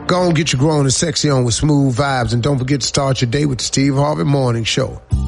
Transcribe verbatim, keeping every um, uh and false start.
Go on, get your grown and sexy on with smooth vibes, and don't forget to start your day with the Steve Harvey Morning Show.